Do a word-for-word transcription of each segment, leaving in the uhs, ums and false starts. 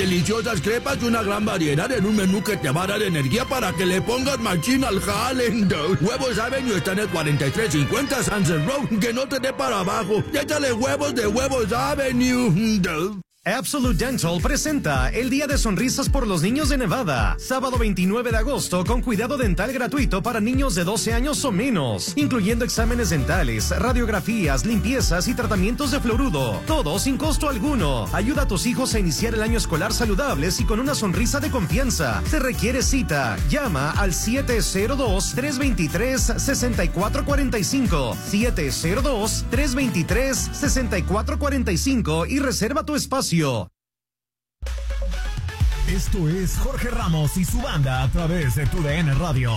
Deliciosas crepas y una gran variedad en un menú que te va a dar energía para que le pongas machín al jale. Huevos Avenue están en cuarenta y tres cincuenta Sunset Road. Que no te dé para abajo. Y échale huevos de Huevos Avenue. Absolute Dental presenta el Día de Sonrisas por los Niños de Nevada, sábado veintinueve de agosto, con cuidado dental gratuito para niños de doce años o menos, incluyendo exámenes dentales, radiografías, limpiezas y tratamientos de fluoruro, todo sin costo alguno. Ayuda a tus hijos a iniciar el año escolar saludables y con una sonrisa de confianza. Se requiere cita. Llama al siete cero dos, tres dos tres, seis cuatro cuatro cinco, siete cero dos, tres dos tres, seis cuatro cuatro cinco y reserva tu espacio. Esto es Jorge Ramos y su banda a través de Tu D N Radio.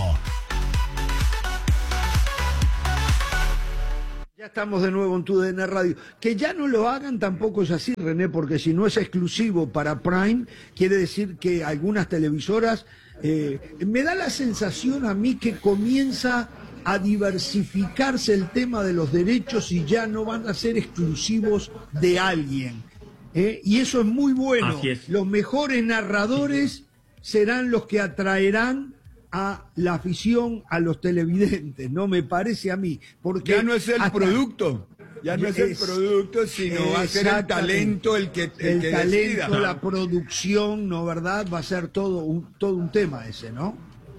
Ya estamos de nuevo en Tu D N Radio. Que ya no lo hagan tampoco es así, René, porque si no es exclusivo para Prime, quiere decir que algunas televisoras... Eh, me da la sensación a mí que comienza a diversificarse el tema de los derechos y ya no van a ser exclusivos de alguien. Eh, y eso es muy bueno. Es. Los mejores narradores serán los que atraerán a la afición, a los televidentes, ¿no? Me parece a mí. Porque ya no es el hasta, producto, ya no es, es el producto, sino va a ser el talento el que el, el que talento, decida. La producción, ¿no? ¿Verdad? Va a ser todo un, todo un tema ese, ¿no?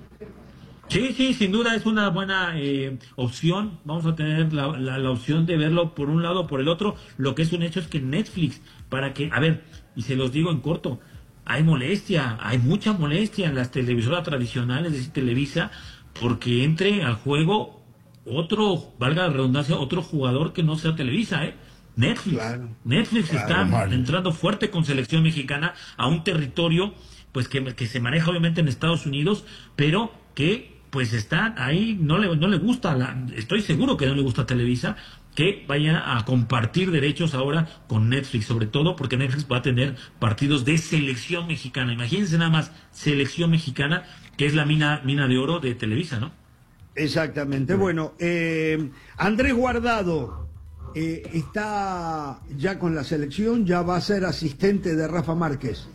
Sí, sí, sin duda es una buena eh, opción. Vamos a tener la, la, la opción de verlo por un lado o por el otro. Lo que es un hecho es que Netflix, para que, a ver, y se los digo en corto, hay molestia, hay mucha molestia en las televisoras tradicionales, es decir, Televisa, porque entre al juego otro, valga la redundancia, otro jugador que no sea Televisa, ¿eh? Netflix. Claro, Netflix claro, está mal. entrando fuerte con selección mexicana a un territorio, pues que, que se maneja obviamente en Estados Unidos, pero que pues está ahí, no le, no le gusta, la, estoy seguro que no le gusta a Televisa, que vaya a compartir derechos ahora con Netflix, sobre todo porque Netflix va a tener partidos de selección mexicana. Imagínense nada más, selección mexicana, que es la mina, mina de oro de Televisa, ¿no? Exactamente. Sí. Bueno, eh, Andrés Guardado eh, está ya con la selección, ya va a ser asistente de Rafa Márquez.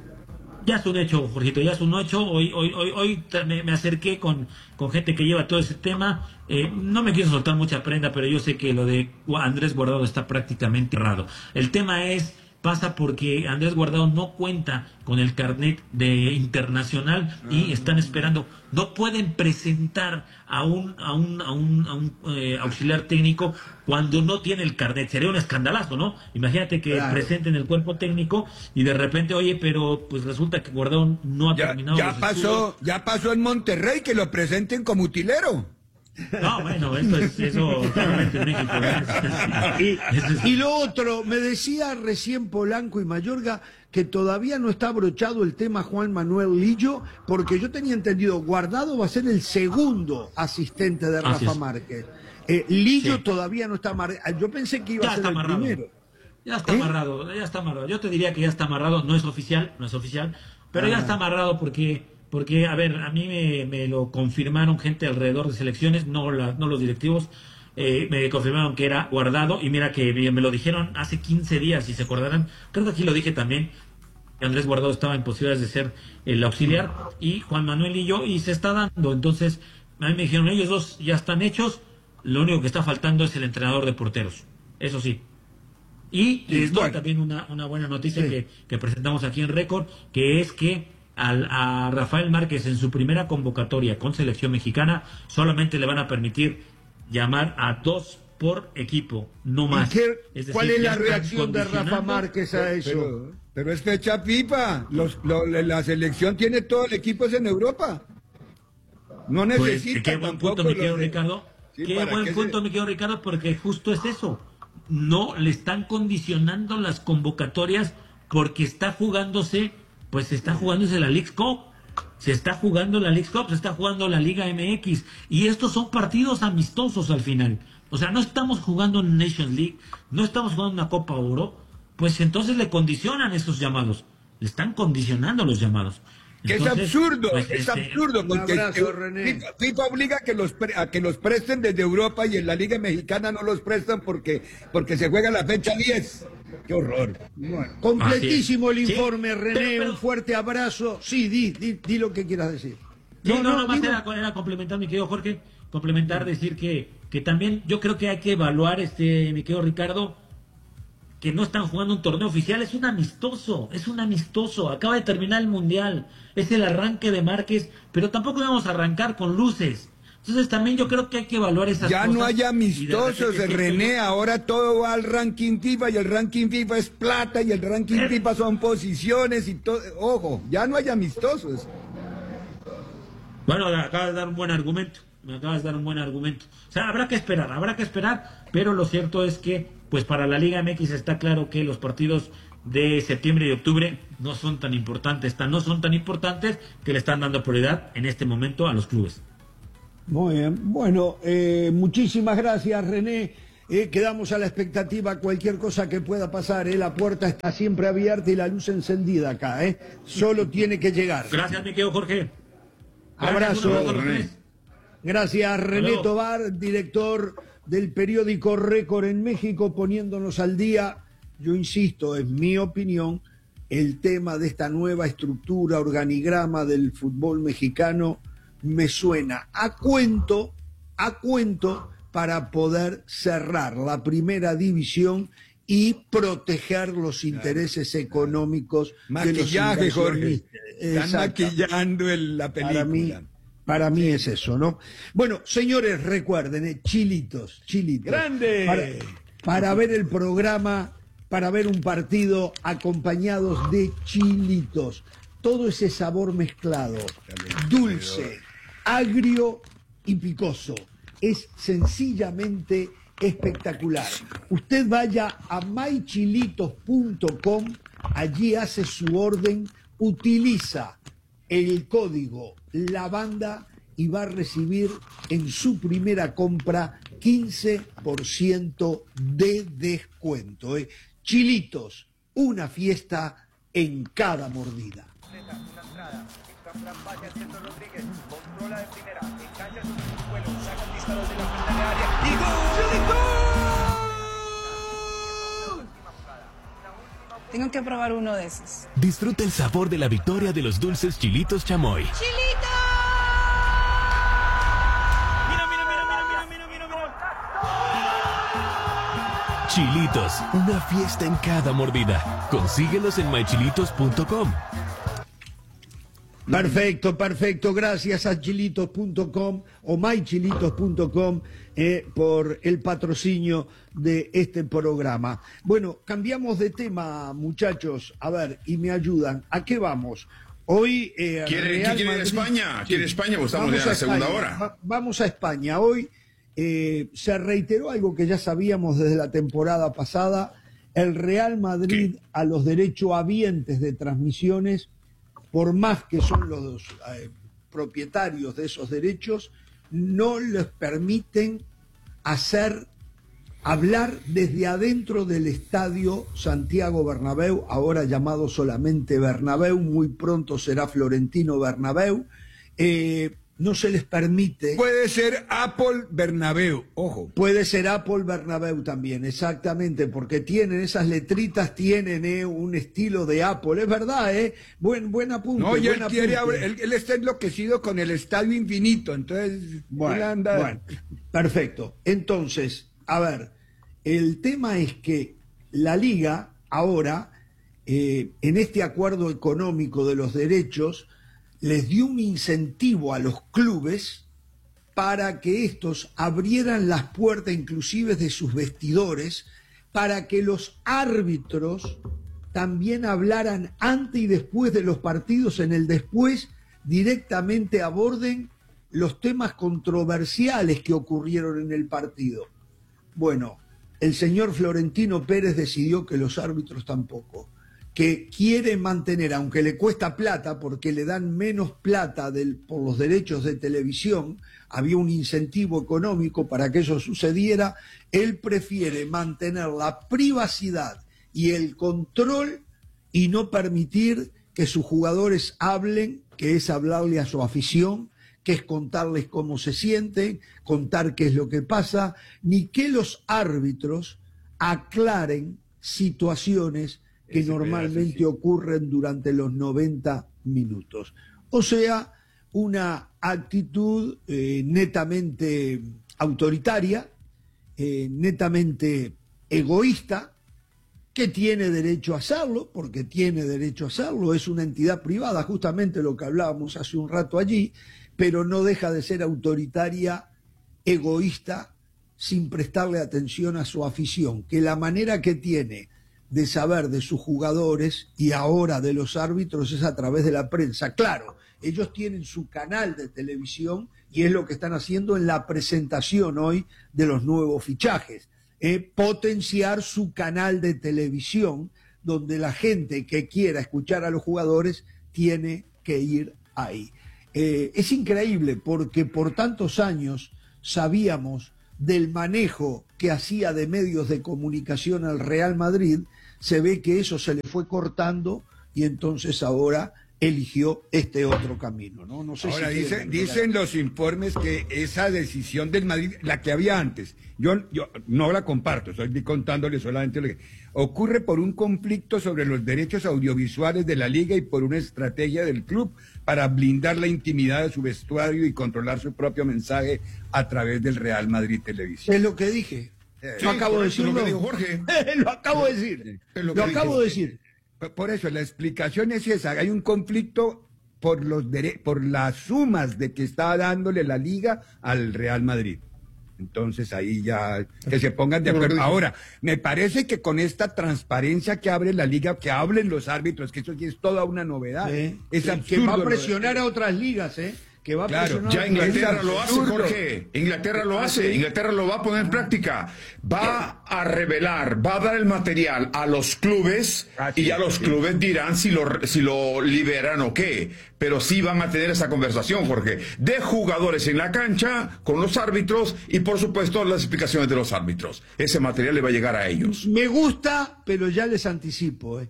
Ya es un hecho, Jorgito, ya es un hecho. Hoy hoy hoy, hoy me, me acerqué con, con gente que lleva todo ese tema. Eh, no me quiero soltar mucha prenda, pero yo sé que lo de Andrés Guardado está prácticamente errado. El tema es, pasa porque Andrés Guardado no cuenta con el carnet de internacional y están esperando. No pueden presentar a un a un a un, a un eh, auxiliar técnico cuando no tiene el carnet. Sería un escandalazo, ¿no? Imagínate que claro. presenten el cuerpo técnico y de repente, oye, pero pues resulta que Guardado no ha ya, terminado. Ya los pasó, estudios. ya pasó en Monterrey que lo presenten como utilero. No, bueno, esto es eso claramente en México. Y, y lo otro, me decía recién Polanco y Mayorga que todavía no está abrochado el tema Juan Manuel Lillo, porque yo tenía entendido, Guardado va a ser el segundo asistente de Rafa Márquez. Eh, Lillo sí. todavía no está amarrado. Yo pensé que iba ya a ser el amarrado. primero. Ya está ¿Eh? amarrado, ya está amarrado. Yo te diría que ya está amarrado, no es oficial, no es oficial, pero ah. ya está amarrado porque... Porque, a ver, a mí me, me lo confirmaron gente alrededor de selecciones, no, la, no los directivos, eh, me confirmaron que era Guardado, y mira que me, me lo dijeron hace quince días, si se acordarán, creo que aquí lo dije también, que Andrés Guardado estaba en posibilidades de ser el auxiliar, y Juan Manuel y yo, y se está dando, entonces, a mí me dijeron, ellos dos ya están hechos, lo único que está faltando es el entrenador de porteros, eso sí. Y les doy también una, una buena noticia sí. que, que presentamos aquí en Récord, que es que Al, a Rafael Márquez en su primera convocatoria con selección mexicana solamente le van a permitir llamar a dos por equipo, no más. ¿Qué, es decir, ¿Cuál es la reacción de Rafa Márquez a eso? Pero, pero es fecha FIFA. Los, lo, la selección tiene todo el equipo es en Europa. No necesita. Pues, qué buen punto, mi querido Ricardo. Sí, qué buen punto, se... mi querido Ricardo, porque justo es eso. No le están condicionando las convocatorias porque está jugándose. Pues se está jugándose la Leagues Cup, se está jugando la Leagues Cup, se está jugando la Liga M X, y estos son partidos amistosos al final. O sea, no estamos jugando en Nations League, no estamos jugando una Copa Oro, pues entonces le condicionan esos llamados, le están condicionando los llamados. Que Entonces, es absurdo, pues, es este, absurdo, porque abrazo, eh, René. FIFA, FIFA obliga a que, los pre- a que los presten desde Europa y en la Liga Mexicana no los prestan porque, porque se juega la fecha diez. ¡Qué horror! Bueno, completísimo el Así es. informe, Sí, René, pero- pero- un fuerte abrazo. Sí, di, di, di lo que quieras decir. Sí, no, no, más digo- era, era complementar, mi querido Jorge, complementar, decir que, que también yo creo que hay que evaluar, este, mi querido Ricardo, que no están jugando un torneo oficial, es un amistoso, es un amistoso, acaba de terminar el Mundial, es el arranque de Márquez, pero tampoco vamos a arrancar con luces. Entonces también yo creo que hay que evaluar esas Ya cosas. no hay y de amistosos, repente siento René, yo- ahora todo va al ranking FIFA y el ranking FIFA es plata y el ranking Eh. FIFA son posiciones y todo. Ojo, ya no hay amistosos. Bueno, acabas de dar un buen argumento, me acabas de dar un buen argumento. O sea, habrá que esperar, habrá que esperar, pero lo cierto es que, pues para la Liga M X está claro que los partidos de septiembre y octubre no son tan importantes, tan, no son tan importantes que le están dando prioridad en este momento a los clubes. Muy bien. Bueno, eh, muchísimas gracias, René. Eh, quedamos a la expectativa, cualquier cosa que pueda pasar. Eh, la puerta está siempre abierta y la luz encendida acá. Eh. Solo tiene que llegar. Gracias, mi querido Jorge. Abrazo. Gracias, un abrazo, René. Gracias, René luego. Tobar, director del periódico Récord en México, poniéndonos al día. Yo insisto, es mi opinión, el tema de esta nueva estructura, organigrama del fútbol mexicano me suena a cuento, a cuento para poder cerrar la primera división y proteger los intereses económicos de los Maquillaje, Jorge. inversionistas. Están Exacto. maquillando el- la película. Para mí, para mí es eso, ¿no? Bueno, señores, recuerden, eh, chilitos, chilitos. ¡Grande! Para, para ver el programa, para ver un partido acompañados de chilitos. Todo ese sabor mezclado, dulce, agrio y picoso. Es sencillamente espectacular. Usted vaya a my chilitos punto com, allí hace su orden, utiliza el código LAVANDA y va a recibir en su primera compra quince por ciento de descuento. ¿eh? Chilitos, una fiesta en cada mordida. Una entrada, Fran vaya al centro Rodríguez, controla de primera, engancha su vuelo, saca el disparo de la frente de área y ¡gol! Tengo que probar uno de esos. Disfruta el sabor de la victoria de los dulces Chilitos Chamoy. ¡Chilito! Mira, mira, mira, mira, mira, mira, mira, mira. Chilitos, una fiesta en cada mordida. Consíguelos en my chilitos punto com. Perfecto, perfecto. Gracias a chilitos punto com o my chilitos punto com eh, por el patrocinio de este programa. Bueno, cambiamos de tema, muchachos. A ver, y me ayudan. ¿A qué vamos? Hoy eh, ¿Quiere, Real ¿Quiere Madrid- España? ¿Quiere España? Pues estamos Vamos ya en a la segunda España. hora. Va- vamos a España. Hoy eh, se reiteró algo que ya sabíamos desde la temporada pasada. El Real Madrid, a los derechohabientes de transmisiones, por más que son los eh, propietarios de esos derechos, no les permiten hacer, hablar desde adentro del estadio Santiago Bernabéu, ahora llamado solamente Bernabéu, muy pronto será Florentino Bernabéu. Eh, no se les permite. Puede ser Apple Bernabéu, ojo. Puede ser Apple Bernabéu también, exactamente, porque tienen esas letritas, tienen eh, un estilo de Apple, es verdad, ¿eh? Buen, buen apunte. No, y él, buen quiere, apunte. abrir- él, él está enloquecido con el estadio infinito, entonces él Bueno, anda- bueno, perfecto. Entonces, a ver, el tema es que la liga ahora, eh, en este acuerdo económico de los derechos, les dio un incentivo a los clubes para que estos abrieran las puertas inclusive de sus vestidores, para que los árbitros también hablaran antes y después de los partidos, en el después directamente aborden los temas controversiales que ocurrieron en el partido. Bueno, el señor Florentino Pérez decidió que los árbitros tampoco, que quiere mantener, aunque le cuesta plata, porque le dan menos plata del, por los derechos de televisión, había un incentivo económico para que eso sucediera, él prefiere mantener la privacidad y el control y no permitir que sus jugadores hablen, que es hablarle a su afición, que es contarles cómo se sienten, contar qué es lo que pasa, ni que los árbitros aclaren situaciones que Ese normalmente pedazo, sí. ocurren durante los noventa minutos. O sea, una actitud eh, netamente autoritaria, eh, netamente egoísta, que tiene derecho a hacerlo, porque tiene derecho a hacerlo, es una entidad privada, justamente lo que hablábamos hace un rato allí, pero no deja de ser autoritaria, egoísta, sin prestarle atención a su afición, que la manera que tiene de saber de sus jugadores y ahora de los árbitros es a través de la prensa. Claro, ellos tienen su canal de televisión y es lo que están haciendo en la presentación hoy de los nuevos fichajes. Eh, potenciar su canal de televisión, donde la gente que quiera escuchar a los jugadores tiene que ir ahí. Eh, es increíble porque por tantos años sabíamos del manejo que hacía de medios de comunicación al Real Madrid, se ve que eso se le fue cortando y entonces ahora eligió este otro camino, ¿no? No sé Ahora si dicen, quieren, dicen los informes que esa decisión del Madrid, la que había antes, yo, yo no la comparto, estoy contándole solamente lo que ocurre por un conflicto sobre los derechos audiovisuales de la liga y por una estrategia del club para blindar la intimidad de su vestuario y controlar su propio mensaje a través del Real Madrid Televisión. Es lo que dije. Sí, Lo acabo de correcto, decirlo. lo que dijo Jorge. Lo acabo de decir. Es Lo, que acabo dije. de decir. Por eso, la explicación es esa. Hay un conflicto por, los dere- por las sumas de que está dándole la liga al Real Madrid. Entonces ahí ya que se pongan de acuerdo. Ahora, me parece que con esta transparencia que abre la liga, que hablen los árbitros, que eso sí es toda una novedad. ¿Eh? Es que, absurdo. que va a lo de- presionar a otras ligas, ¿eh? Que va a Claro, presionar Ya a otras Inglaterra ligas. lo hace, absurdo. Jorge. Inglaterra lo Ah, hace. ¿sí? Inglaterra lo va a poner en práctica. Va a revelar, va a dar el material a los clubes Así y ya es, los sí. clubes dirán si lo, si lo liberan o qué. Pero sí van a tener esa conversación, Jorge, de jugadores en la cancha, con los árbitros y por supuesto las explicaciones de los árbitros. Ese material le va a llegar a ellos. Me gusta, pero ya les anticipo, ¿eh?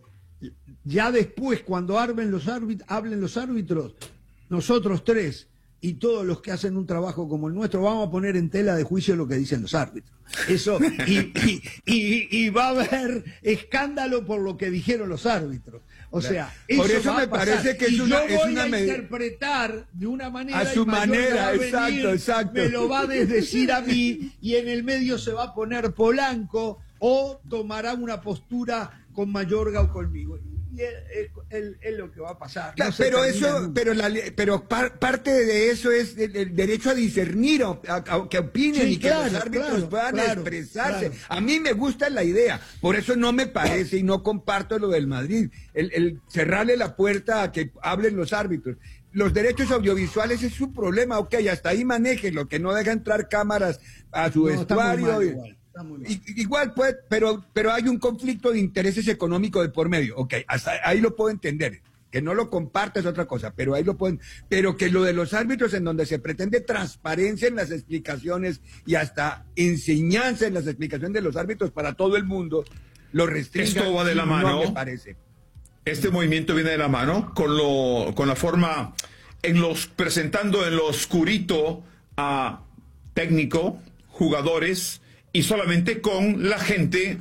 Ya después, cuando hablen los árbitros, hablen los árbitros, nosotros tres y todos los que hacen un trabajo como el nuestro vamos a poner en tela de juicio lo que dicen los árbitros. Eso, y, y, y, y va a haber escándalo por lo que dijeron los árbitros. O sea, Por eso va a me pasar. parece que es Y una- yo es voy una a med- interpretar de una manera A su y Mayor manera, va a venir, exacto, exacto. me lo va a desdecir a mí y en el medio se va a poner Polanco o tomará una postura con Mayorga o conmigo. Y es, es- es- es lo que va a pasar. Claro, No se pero termina eso, nunca. pero la, le- pero par- parte de eso es el, el derecho a discernir, o- a, a que opinen Sí, y que claro, los árbitros claro, puedan claro, expresarse. claro. A mí me gusta la idea, por eso no me parece y no comparto lo del Madrid, el, el cerrarle la puerta a que hablen los árbitros. Los derechos audiovisuales es su problema, ok, hasta ahí manéjenlo, que no deja entrar cámaras a su No, está muy vestuario. mal y- igual, está muy mal. I- Igual, pues, pero, pero hay un conflicto de intereses económicos de por medio. Ok, hasta ahí lo puedo entender. Que no lo comparto es otra cosa, pero ahí lo pueden. Pero que lo de los árbitros, en donde se pretende transparencia en las explicaciones y hasta enseñanza en las explicaciones de los árbitros para todo el mundo, lo restringe. Esto va de la mano. No me parece. Este movimiento viene de la mano con lo con la forma en los presentando en lo oscurito a técnico, jugadores y solamente con la gente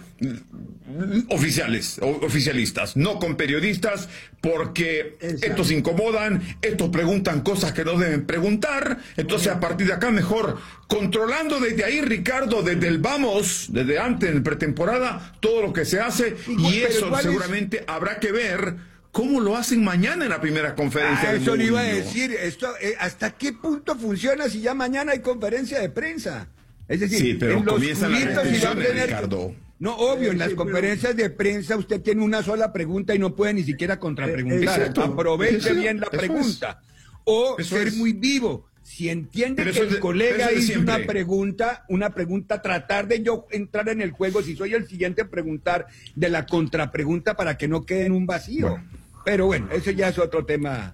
mm, oficiales o oficialistas, no con periodistas, porque Exacto. estos incomodan, estos preguntan cosas que no deben preguntar. Entonces, a partir de acá, mejor controlando desde ahí, Ricardo, desde el vamos, desde antes, en pretemporada, todo lo que se hace, Igual, y pero eso igual es- seguramente habrá que ver cómo lo hacen mañana en la primera conferencia. Ah, de eso le iba a Mourinho. decir. Esto, eh, ¿hasta qué punto funciona si ya mañana hay conferencia de prensa? Es decir, Sí, pero en los comienzan las cubitos y va a restricciones, tener- Ricardo. No, obvio, en Sí, las pero- conferencias de prensa usted tiene una sola pregunta y no puede ni siquiera contrapreguntar. exacto. Aproveche Eso- bien la eso pregunta. O Eso ser es. muy vivo. Si entiende Pero que eso es el de- colega pero eso es de hizo una siempre. pregunta, una pregunta, tratar de yo entrar en el juego, si soy el siguiente, preguntar de la contrapregunta para que no quede en un vacío. Bueno. Pero bueno, eso ya es otro tema.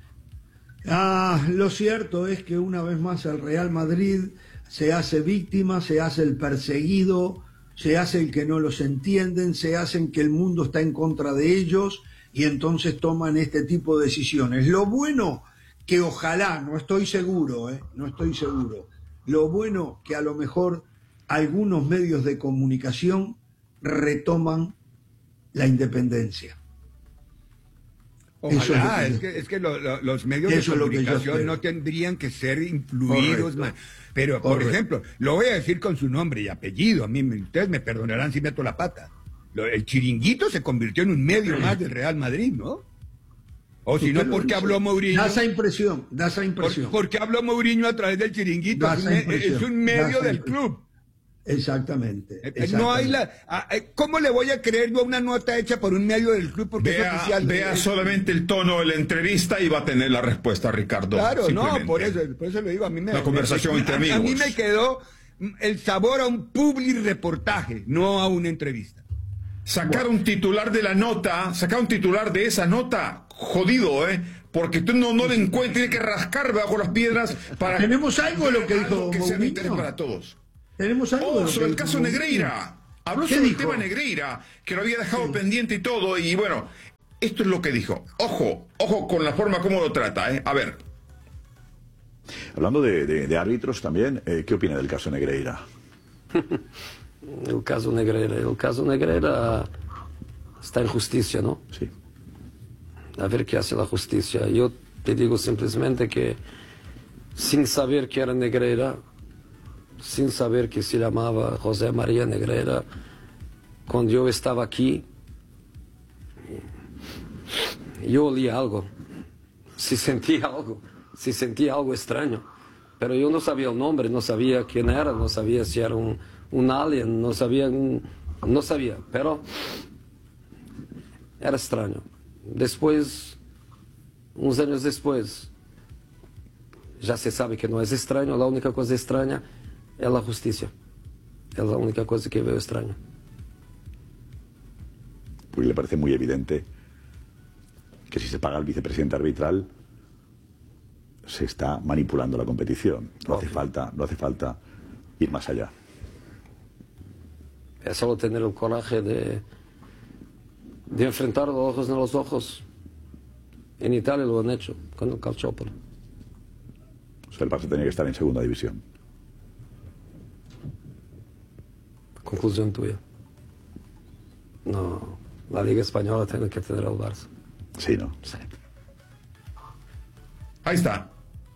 Ah, lo cierto es que una vez más el Real Madrid se hace víctima, se hace el perseguido, se hace el que no los entienden, se hacen que el mundo está en contra de ellos y entonces toman este tipo de decisiones. Lo bueno que ojalá, no estoy seguro, ¿eh? no estoy seguro, lo bueno que a lo mejor algunos medios de comunicación retoman la independencia. Ojalá, es, es que, es que lo, lo, los medios de comunicación no tendrían que ser influidos, man. Pero, Correcto. por ejemplo, lo voy a decir con su nombre y apellido, a mí ustedes me perdonarán si meto la pata. Lo, el Chiringuito se convirtió en un medio más del Real Madrid, ¿no? O si no, ¿por qué habló Mourinho? Da esa impresión, da esa impresión. ¿Por, ¿por qué habló Mourinho a través del Chiringuito? Es un, es un medio del club. Exactamente, exactamente. No hay la, ¿cómo le voy a creer yo a una nota hecha por un medio del club? Porque vea, es oficial. Vea es, solamente el tono de la entrevista y va a tener la respuesta, Ricardo. Claro, no, por eso, por eso lo digo. A mí me, la conversación me, entre a, amigos. A mí me quedó el sabor a un public reportaje, no a una entrevista. Sacar bueno. un titular de la nota, sacar un titular de esa nota, jodido, ¿eh? Porque tú no, no le encuentras, tiene que rascar bajo las piedras para... Tenemos algo de lo que dijo que sea de interés Mourinho. para todos. Tenemos algo oh, de lo sobre que el caso Mourinho. Negreira. Habló ¿Qué sobre dijo? el tema Negreira, que lo había dejado sí. pendiente y todo, y bueno, esto es lo que dijo. Ojo, ojo con la forma como lo trata, ¿eh? A ver. Hablando de, de, de árbitros también, eh, ¿qué opina del caso Negreira? El caso Negreira, el caso Negreira está en justicia, ¿no? Sí. A ver qué hace la justicia. Yo te digo simplemente que sin saber que era Negreira, sin saber que se llamaba José María Negreira, cuando yo estaba aquí, yo olía algo, sí sentía algo, sí sentía algo extraño, pero yo no sabía el nombre, no sabía quién era, no sabía si era un, un alien, no sabía, no sabía, pero era extraño. Después, unos años después, ya se sabe que no es extraño, la única cosa extraña es la justicia. Es la única cosa que veo extraña. Pues le parece muy evidente que si se paga al vicepresidente arbitral se está manipulando la competición. No hace falta, no hace falta ir más allá. Es solo tener el coraje de, de enfrentar los ojos en los ojos. En Italia lo han hecho con el Calciopoli. O sea, el Barça tenía que estar en segunda división. Conclusión tuya. No, la Liga Española tiene que tener al Barça. Sí, ¿no? Sí. Ahí está.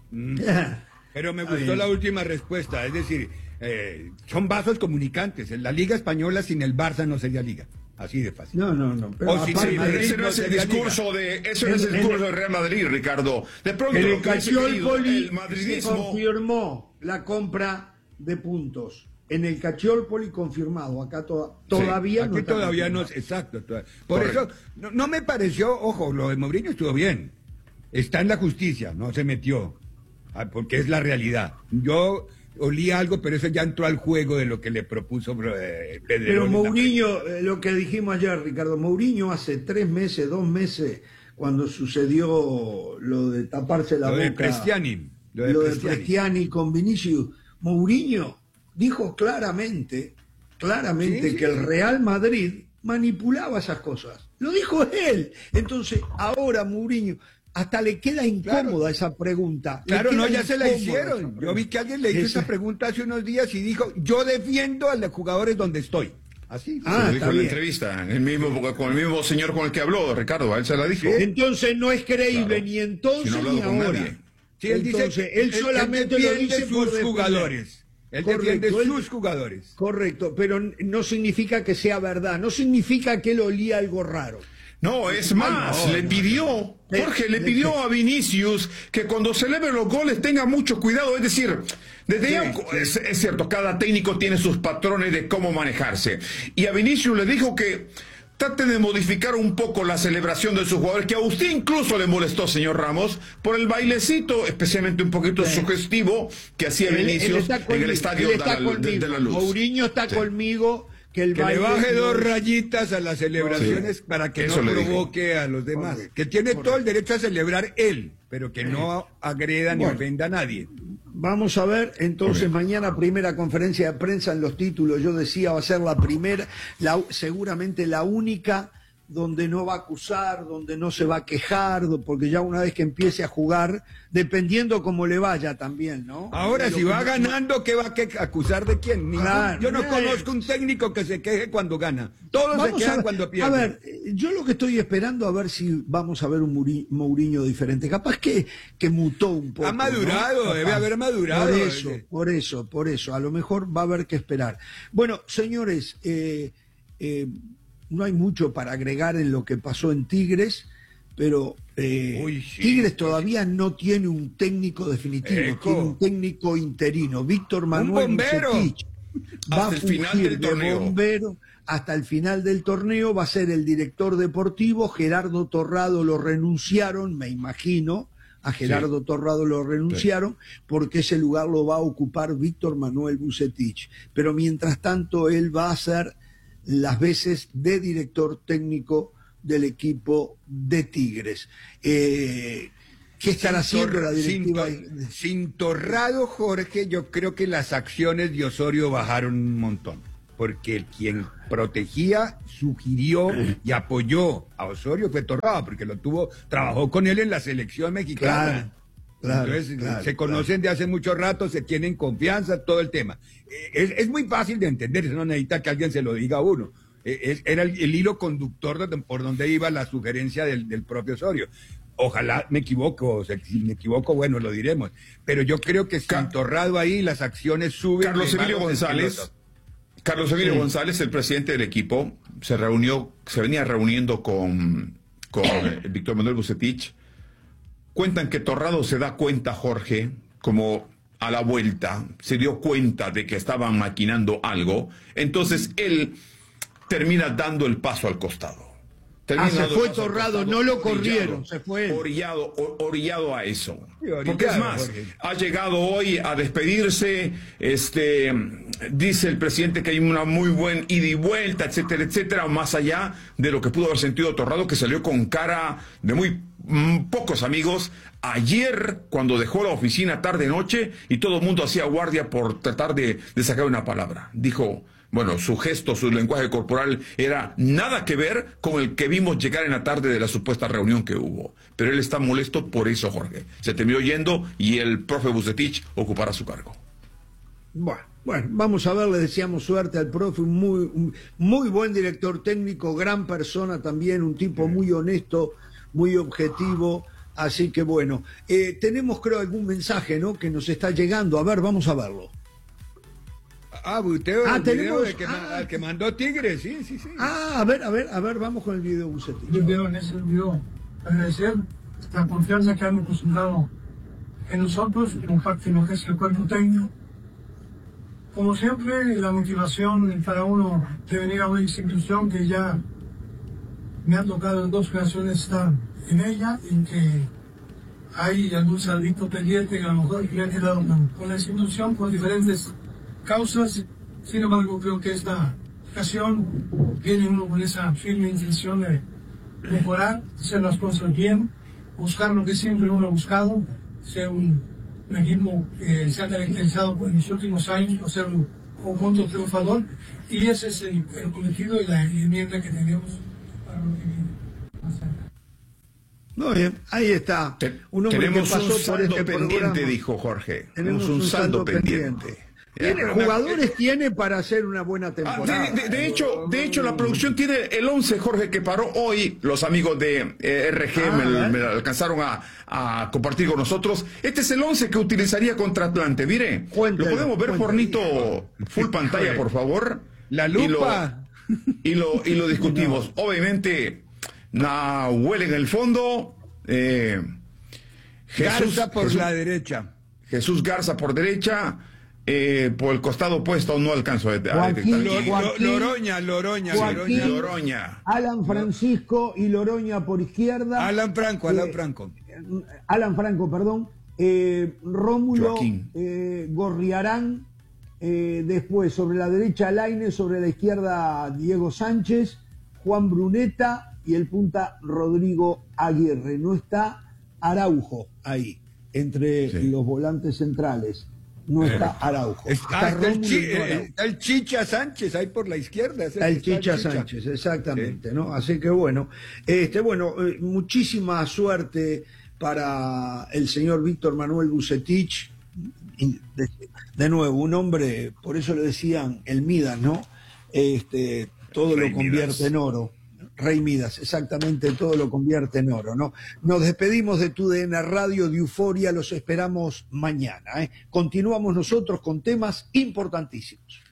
Pero me gustó la última respuesta, es decir, eh, son vasos comunicantes. En la Liga Española sin el Barça no sería Liga. Así de fácil. No, no, no. Pero o si sí, Madrid ese no es el discurso de, eso no es el discurso del Real Madrid, Ricardo. De pronto en el lo que Calciopoli el madridismo... se confirmó la compra de puntos. En el Calciopoli confirmado. Acá to todavía sí, no. Aquí todavía no, exacto. Todavía. Por Correcto. eso no, no me pareció, ojo, lo de Mourinho estuvo bien. Está en la justicia, no se metió, porque es la realidad. Yo olía algo, pero eso ya entró al juego de lo que le propuso eh, Pedro. Pero Mourinho, eh, lo que dijimos ayer, Ricardo, Mourinho hace tres meses, dos meses, cuando sucedió lo de taparse la lo boca. De Prestiani, lo de lo Prestiani. de Prestiani con Vinicius. Mourinho dijo claramente, claramente sí, sí, que el Real Madrid manipulaba esas cosas. Lo dijo él. Entonces, ahora Mourinho... Hasta le queda incómoda claro. esa pregunta. Claro, no, ya se la hicieron. Yo vi que alguien le hizo esa... esa pregunta hace unos días y dijo, yo defiendo a los jugadores donde estoy. Así. Ah, se lo dijo en la entrevista, el mismo, con el mismo señor con el que habló, Ricardo, a él se la dijo. ¿Sí? Entonces no es creíble claro. ni entonces si no ni ahora. Sí, él entonces, dice, él solamente él lo dice sus por jugadores. Él defiende él, sus jugadores. Correcto, pero no significa que sea verdad, no significa que él olía algo raro. No, es más, no, le pidió, Jorge, le pidió a Vinicius que cuando celebre los goles tenga mucho cuidado, es decir, desde sí, ya, sí. Es, es cierto, cada técnico tiene sus patrones de cómo manejarse, y a Vinicius le dijo que trate de modificar un poco la celebración de sus jugadores, que a usted incluso le molestó, señor Ramos, por el bailecito, especialmente un poquito sí. sugestivo, que hacía él, Vinicius él en el estadio de la, de, de la Luz. Mourinho está sí. conmigo. Que, el que le baje dos rayitas a las celebraciones sí. para que Eso no provoque dije. a los demás. Correcto. Que tiene Correcto. todo el derecho a celebrar él, pero que no agreda ni bueno. ofenda a nadie. Vamos a ver, entonces Correcto. mañana primera conferencia de prensa en los títulos. Yo decía, va a ser la primera, la, seguramente la única donde no va a acusar, donde no se va a quejar, porque ya una vez que empiece a jugar, dependiendo cómo le vaya también, ¿no? Ahora, si va ganando, ¿qué va a que- acusar de quién? Ningún- Claro. Yo no Eh. conozco un técnico que se queje cuando gana. Todos se Vamos quejan a ver, cuando a pierden. ver, eh, yo lo que estoy esperando a ver si vamos a ver un Muri- Mourinho diferente. Capaz que, que mutó un poco. Ha madurado, ¿no? debe Capaz. haber madurado. Por eso, Ese. por eso, por eso. A lo mejor va a haber que esperar. Bueno, señores, eh, eh, no hay mucho para agregar en lo que pasó en Tigres, pero eh, Uy, sí. Tigres todavía no tiene un técnico definitivo, Eco. tiene un técnico interino. Víctor Manuel bombero. Vucetich va Hasta a el final fungir del de torneo. bombero hasta el final del torneo, va a ser el director deportivo. Gerardo Torrado lo renunciaron, me imagino, a Gerardo Torrado lo renunciaron, porque ese lugar lo va a ocupar Víctor Manuel Vucetich. Pero mientras tanto, él va a ser las veces de director técnico del equipo de Tigres. Eh, ¿Qué estará Sin haciendo Tor- la directiva? Sin, Tor- sin Torrado, Jorge, yo creo que las acciones de Osorio bajaron un montón. Porque el quien protegía, sugirió y apoyó a Osorio fue Torrado, porque lo tuvo, trabajó con él en la selección mexicana. Claro, claro, Entonces, claro, se conocen de hace mucho rato, se tienen confianza, todo el tema. Eh, Es, es muy fácil de entender, eso no necesita que alguien se lo diga a uno. Eh, es- era el, el hilo conductor de- por donde iba la sugerencia del, del propio Osorio. Ojalá me equivoco, o sea, si me equivoco, bueno, lo diremos. Pero yo creo que sin Ca- Torrado ahí, las acciones suben. Carlos de Emilio manos en González, pelota. Carlos Emilio Sí. González, el presidente del equipo, se reunió, se venía reuniendo con, con eh, Víctor Manuel Vucetich. Cuentan que Torrado se da cuenta, Jorge, como a la vuelta, se dio cuenta de que estaban maquinando algo, entonces él termina dando el paso al costado. Termina Ah, se dando el fue paso al Torrado, costado, no lo orillado, corrieron, se fue él. Orillado, o- orillado a eso. Sí, orillado, Porque es más, Jorge. ha llegado hoy a despedirse, este, dice el presidente que hay una muy buen ida y vuelta, etcétera, etcétera, más allá de lo que pudo haber sentido Torrado, que salió con cara de muy mm, pocos amigos ayer cuando dejó la oficina tarde-noche y todo el mundo hacía guardia por tratar de, de sacar una palabra. Dijo, bueno, su gesto, su lenguaje corporal era nada que ver con el que vimos llegar en la tarde de la supuesta reunión que hubo. Pero él está molesto por eso, Jorge. Se terminó yendo y el profe Vucetich ocupará su cargo. Bueno, bueno, vamos a ver, le deseamos suerte al profe, un muy, un muy buen director técnico, gran persona también, un tipo muy honesto, muy objetivo, así que bueno, eh, tenemos creo algún mensaje, ¿no?, que nos está llegando, a ver, vamos a verlo. Ah, usted Ah, el video tenemos- de que, ma- ah, al que mandó Tigres, sí, sí, sí. Ah, a ver, a ver, a ver, vamos con el video Vucetich. Yo veo en ese video agradecer la confianza que han depositado en nosotros, en parte de lo que es el cuerpo técnico. Como siempre, la motivación para uno de venir a una institución que ya me ha tocado en dos ocasiones estar en ella, en que hay algún saldito pendiente que a lo mejor me ha quedado con, con la institución por diferentes causas. Sin embargo, creo que esta ocasión viene uno con esa firme intención de mejorar, hacer las cosas bien, buscar lo que siempre uno ha buscado, ser un, un equipo que se ha caracterizado por en los últimos años por ser un conjunto triunfador, y ese es el, el cometido y la enmienda que tenemos para lo que viene. Muy bien, ahí está. Un hombre Tenemos que pasó un por saldo este pendiente, programa. dijo Jorge. Tenemos un, un saldo, saldo pendiente. pendiente. Tiene, jugadores tiene para hacer una buena Ah, temporada. de, de- de hecho, de hecho, la producción tiene el once, Jorge, que paró hoy. Los amigos de eh, R G Ah, me, ¿eh? me alcanzaron a, a compartir con nosotros. Este es el once que utilizaría contra Atlante. Mire, Cuéntelo, lo podemos ver, cuéntelo. Fornito, full pantalla, por favor. La Y lo- lupa. Y lo, y lo discutimos. Obviamente, Nahuel en el fondo. Eh, Garza por Jesús- la derecha. Jesús Garza por derecha. Eh, por el costado opuesto no alcanzo a, a Joaquín, detectar. Lo- Joaquín, lo- Loroña, Loroña, Joaquín, Loroña. Loroña. Alan Francisco y Loroña por izquierda. Alan Franco, Alan Eh, Franco. Alan Franco, perdón. Eh, Rómulo Joaquín. eh, Gorriarán. Eh, después, sobre la derecha, Lainez. Sobre la izquierda, Diego Sánchez. Juan Bruneta. Y el punta, Rodrigo Aguirre. No está Araujo ahí, entre Sí. los volantes centrales. No está Araujo. Está, Está está el, Rómulo Chi- y no eh, Araujo. está el Chicha Sánchez ahí por la izquierda. ese El está Chicha Sánchez, exactamente, ¿no? Así que bueno, este, bueno, eh, muchísima suerte para el señor Víctor Manuel Vucetich. Y De, de nuevo, un hombre, por eso le decían el Midas, ¿no? Este, todo Rey lo convierte Midas. en oro. Rey Midas, exactamente, todo lo convierte en oro, ¿no? Nos despedimos de tu D N Radio de Euforia, los esperamos mañana, ¿eh? Continuamos nosotros con temas importantísimos.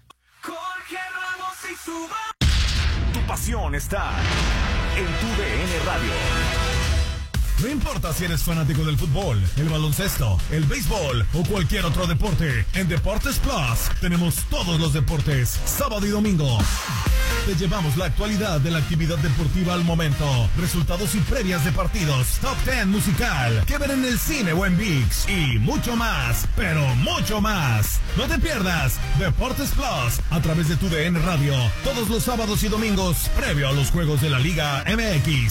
Tu pasión está en tu D N Radio. No importa si eres fanático del fútbol, el baloncesto, el béisbol o cualquier otro deporte, en Deportes Plus tenemos todos los deportes, sábado y domingo. Te llevamos la actualidad de la actividad deportiva al momento, resultados y previas de partidos, top diez musical, que ver en el cine o en ViX y mucho más, pero mucho más. No te pierdas Deportes Plus a través de tu D N Radio, todos los sábados y domingos, previo a los juegos de la Liga M X.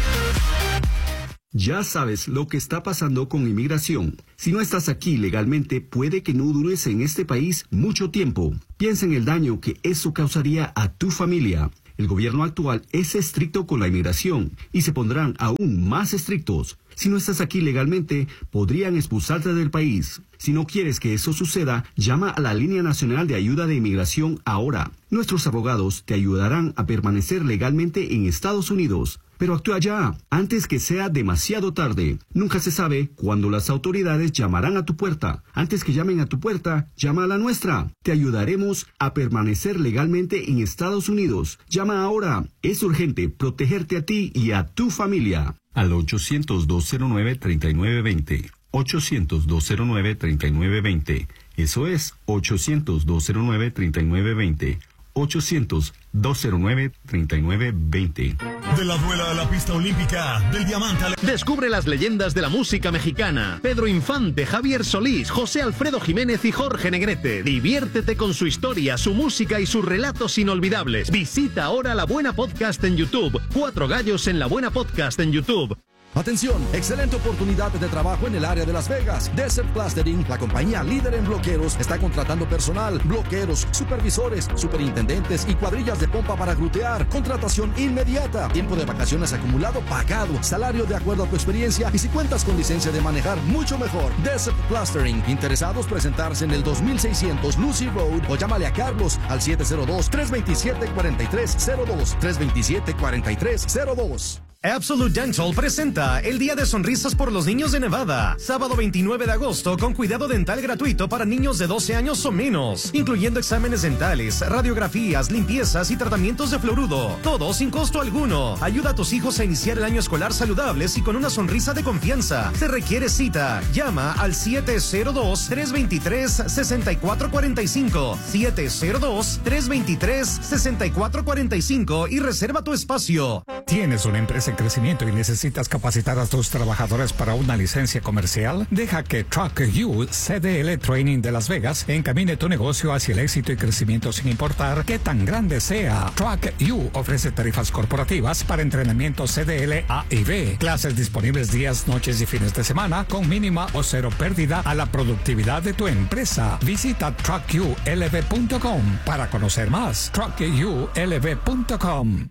Ya sabes lo que está pasando con inmigración. Si no estás aquí legalmente, puede que no dures en este país mucho tiempo. Piensa en el daño que eso causaría a tu familia. El gobierno actual es estricto con la inmigración y se pondrán aún más estrictos. Si no estás aquí legalmente, podrían expulsarte del país. Si no quieres que eso suceda, llama a la Línea Nacional de Ayuda de Inmigración ahora. Nuestros abogados te ayudarán a permanecer legalmente en Estados Unidos. Pero actúa ya, antes que sea demasiado tarde. Nunca se sabe cuándo las autoridades llamarán a tu puerta. Antes que llamen a tu puerta, llama a la nuestra. Te ayudaremos a permanecer legalmente en Estados Unidos. Llama ahora. Es urgente protegerte a ti y a tu familia. Al ochocientos, dos cero nueve, treinta y nueve veinte. ochocientos, dos cero nueve, treinta y nueve veinte. Eso es ochocientos, dos cero nueve, treinta y nueve veinte. ochocientos, dos cero nueve, treinta y nueve veinte. De la duela a la pista olímpica, del diamante al... Descubre las leyendas de la música mexicana. Pedro Infante, Javier Solís, José Alfredo Jiménez y Jorge Negrete. Diviértete con su historia, su música y sus relatos inolvidables. Visita ahora La Buena Podcast en YouTube. Cuatro gallos en La Buena Podcast en YouTube. Atención, excelente oportunidad de trabajo en el área de Las Vegas. Desert Plastering, la compañía líder en bloqueros, está contratando personal, bloqueros, supervisores, superintendentes y cuadrillas de pompa para grutear. Contratación inmediata, tiempo de vacaciones acumulado pagado, salario de acuerdo a tu experiencia y si cuentas con licencia de manejar, mucho mejor. Desert Plastering, interesados presentarse en el dos mil seiscientos Lucy Road o llámale a Carlos al siete cero dos, tres dos siete, cuatro tres cero dos, tres dos siete, cuatro tres cero dos. Absolute Dental presenta el Día de Sonrisas por los Niños de Nevada, sábado veintinueve de agosto, con cuidado dental gratuito para niños de doce años o menos, incluyendo exámenes dentales, radiografías, limpiezas y tratamientos de fluoruro, todo sin costo alguno. Ayuda a tus hijos a iniciar el año escolar saludables y con una sonrisa de confianza. Se requiere cita. Llama al siete cero dos, tres dos tres, seis cuatro cuatro cinco, siete cero dos, tres dos tres, seis cuatro cuatro cinco y reserva tu espacio. ¿Tienes una empresa en crecimiento y necesitas capacitar a tus trabajadores para una licencia comercial? Deja que Truck U C D L Training de Las Vegas encamine tu negocio hacia el éxito y crecimiento sin importar qué tan grande sea. Truck U ofrece tarifas corporativas para entrenamiento C D L A y B, clases disponibles días, noches y fines de semana con mínima o cero pérdida a la productividad de tu empresa. Visita truck u l v punto com para conocer más. truck u l v punto com.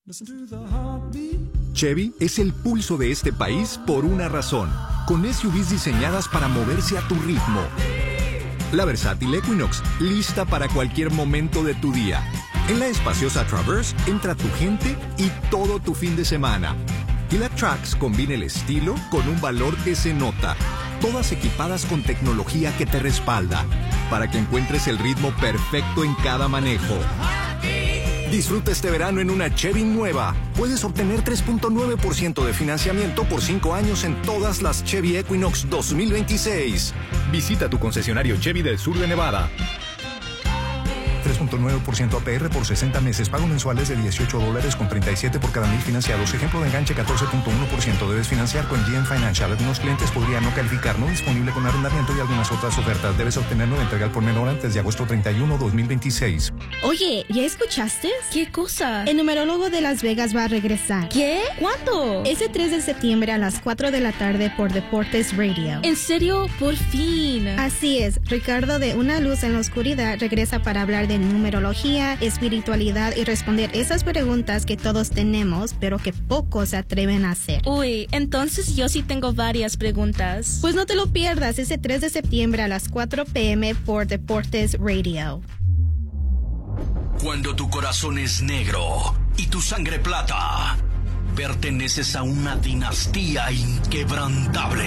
Chevy es el pulso de este país por una razón, con S U Vs diseñadas para moverse a tu ritmo. La versátil Equinox, lista para cualquier momento de tu día. En la espaciosa Traverse entra tu gente y todo tu fin de semana. Y la Trax combina el estilo con un valor que se nota. Todas equipadas con tecnología que te respalda, para que encuentres el ritmo perfecto en cada manejo. Disfruta este verano en una Chevy nueva. Puedes obtener tres punto nueve por ciento de financiamiento por cinco años en todas las Chevy Equinox dos mil veintiséis. Visita tu concesionario Chevy del sur de Nevada. tres punto nueve por ciento A P R por sesenta meses. Pago mensuales de dieciocho dólares con treinta y siete por cada mil financiados. Ejemplo de enganche catorce punto uno por ciento. Debes financiar con G M Financial. Algunos clientes podrían no calificar. No disponible con arrendamiento y algunas otras ofertas. Debes obtenerlo de entrega al por menor antes de agosto treinta y uno, dos mil veintiséis. Oye, ¿ya escuchaste? ¿Qué cosa? El numerólogo de Las Vegas va a regresar. ¿Qué? ¿Cuándo? Ese tres de septiembre a las cuatro de la tarde por Deportes Radio. ¿En serio? Por fin. Así es. Ricardo de Una Luz en la Oscuridad regresa para hablar de numerología, espiritualidad y responder esas preguntas que todos tenemos, pero que pocos se atreven a hacer. Uy, entonces yo sí tengo varias preguntas. Pues no te lo pierdas ese tres de septiembre a las cuatro p m por Deportes Radio. Cuando tu corazón es negro y tu sangre plata, perteneces a una dinastía inquebrantable.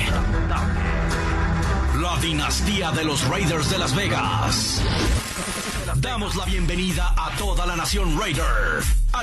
La dinastía de los Raiders de Las Vegas. Damos la bienvenida a toda la nación Raider